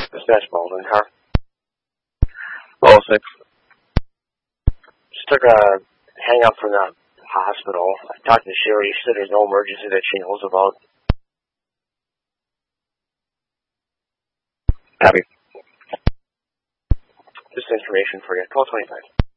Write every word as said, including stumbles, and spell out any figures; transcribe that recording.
Dispatch Baldwin, car. Oh, six. Just took a hang up from the hospital. I talked to Sherry. She said there's no emergency that she knows about. Copy. Just information for you. twelve twenty-five.